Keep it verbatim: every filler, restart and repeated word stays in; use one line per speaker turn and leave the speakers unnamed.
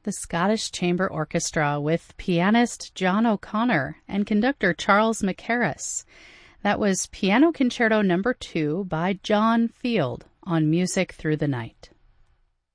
The Scottish Chamber Orchestra with pianist John O'Connor and conductor Charles Mackerras. That was Piano Concerto Number two by John Field on Music Through the Night.